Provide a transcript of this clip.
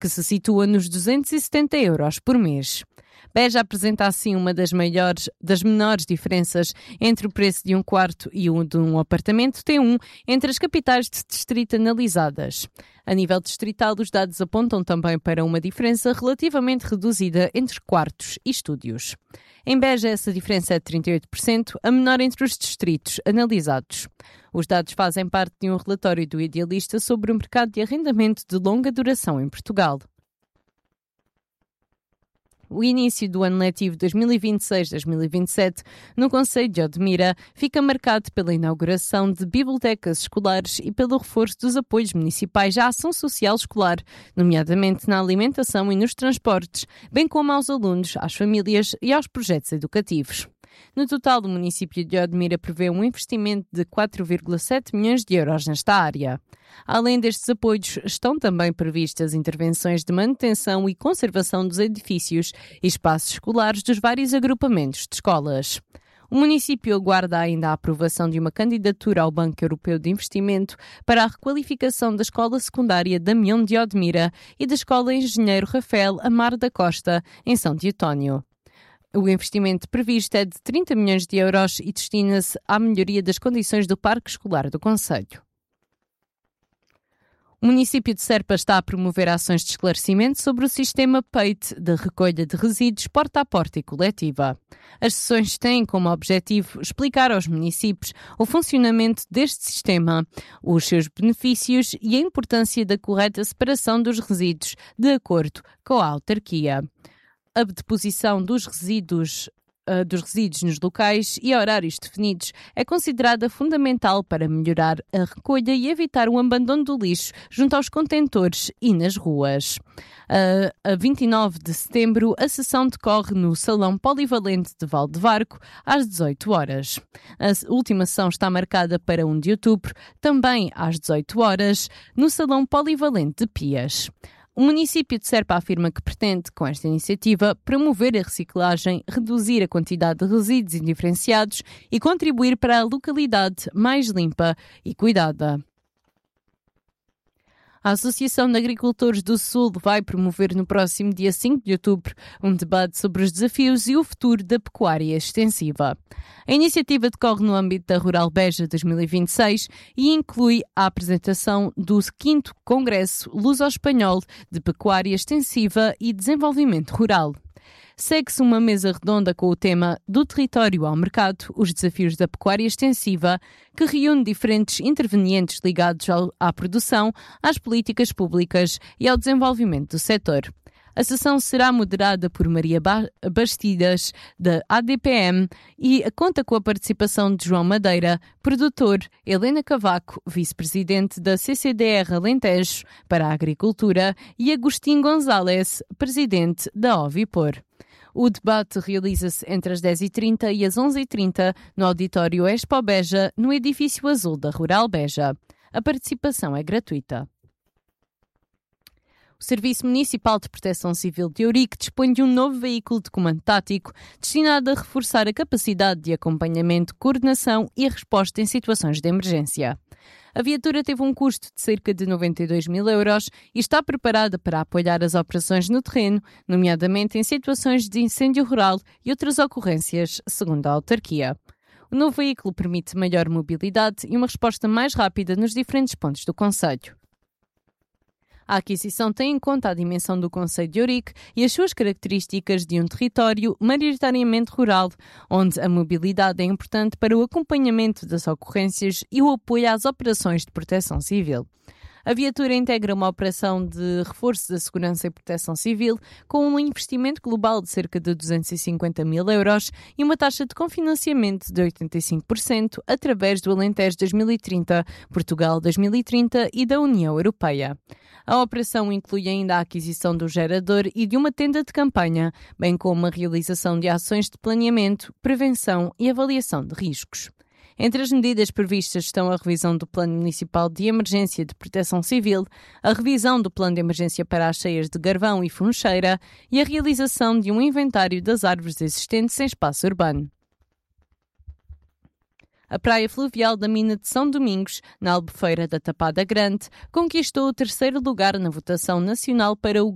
que se situa nos 270 euros por mês. Beja apresenta assim uma das menores diferenças entre o preço de um quarto e o de um apartamento T1 entre as capitais de distrito analisadas. A nível distrital, os dados apontam também para uma diferença relativamente reduzida entre quartos e estúdios. Em Beja, essa diferença é de 38%, a menor entre os distritos analisados. Os dados fazem parte de um relatório do Idealista sobre o mercado de arrendamento de longa duração em Portugal. O início do ano letivo 2026-2027 no concelho de Odmira fica marcado pela inauguração de bibliotecas escolares e pelo reforço dos apoios municipais à ação social escolar, nomeadamente na alimentação e nos transportes, bem como aos alunos, às famílias e aos projetos educativos. No total, o município de Odmira prevê um investimento de 4,7 milhões de euros nesta área. Além destes apoios, estão também previstas intervenções de manutenção e conservação dos edifícios e espaços escolares dos vários agrupamentos de escolas. O município aguarda ainda a aprovação de uma candidatura ao Banco Europeu de Investimento para a requalificação da Escola Secundária Damião de Odmira e da Escola Engenheiro Rafael Amar da Costa, em São Teotónio. O investimento previsto é de 30 milhões de euros e destina-se à melhoria das condições do parque escolar do concelho. O município de Serpa está a promover ações de esclarecimento sobre o sistema PEIT de recolha de resíduos porta a porta e coletiva. As sessões têm como objetivo explicar aos municípios o funcionamento deste sistema, os seus benefícios e a importância da correta separação dos resíduos de acordo com a autarquia. A deposição dos resíduos nos locais e horários definidos é considerada fundamental para melhorar a recolha e evitar o abandono do lixo junto aos contentores e nas ruas. A 29 de setembro, a sessão decorre no Salão Polivalente de Valdevarco, às 18 horas. A última sessão está marcada para 1 de outubro, também às 18 horas, no Salão Polivalente de Pias. O município de Serpa afirma que pretende, com esta iniciativa, promover a reciclagem, reduzir a quantidade de resíduos indiferenciados e contribuir para a localidade mais limpa e cuidada. A Associação de Agricultores do Sul vai promover no próximo dia 5 de outubro um debate sobre os desafios e o futuro da pecuária extensiva. A iniciativa decorre no âmbito da Rural Beja 2026 e inclui a apresentação do 5º Congresso Luso-Espanhol de Pecuária Extensiva e Desenvolvimento Rural. Segue-se uma mesa redonda com o tema Do Território ao Mercado, os desafios da pecuária extensiva, que reúne diferentes intervenientes ligados à produção, às políticas públicas e ao desenvolvimento do setor. A sessão será moderada por Maria Bastidas, da ADPM, e conta com a participação de João Madeira, produtor, Helena Cavaco, vice-presidente da CCDR Alentejo para a Agricultura, e Agostinho Gonzalez, presidente da Ovipor. O debate realiza-se entre as 10h30 e as 11h30 no auditório Expo Beja, no edifício azul da Rural Beja. A participação é gratuita. O Serviço Municipal de Proteção Civil de Ourique dispõe de um novo veículo de comando tático destinado a reforçar a capacidade de acompanhamento, coordenação e resposta em situações de emergência. A viatura teve um custo de cerca de 92 mil euros e está preparada para apoiar as operações no terreno, nomeadamente em situações de incêndio rural e outras ocorrências, segundo a autarquia. O novo veículo permite maior mobilidade e uma resposta mais rápida nos diferentes pontos do concelho. A aquisição tem em conta a dimensão do concelho de Ourique e as suas características de um território maioritariamente rural, onde a mobilidade é importante para o acompanhamento das ocorrências e o apoio às operações de proteção civil. A viatura integra uma operação de reforço da segurança e proteção civil com um investimento global de cerca de 250 mil euros e uma taxa de cofinanciamento de 85% através do Alentejo 2030, Portugal 2030 e da União Europeia. A operação inclui ainda a aquisição do gerador e de uma tenda de campanha, bem como a realização de ações de planeamento, prevenção e avaliação de riscos. Entre as medidas previstas estão a revisão do Plano Municipal de Emergência de Proteção Civil, a revisão do Plano de Emergência para as cheias de Garvão e Funcheira e a realização de um inventário das árvores existentes em espaço urbano. A praia fluvial da mina de São Domingos, na Albufeira da Tapada Grande, conquistou o terceiro lugar na votação nacional para o